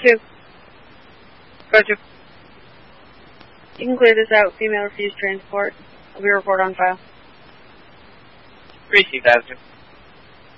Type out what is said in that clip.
2. Roger. You can clear this out. Female refused transport. I'll be report on file. Received, officer.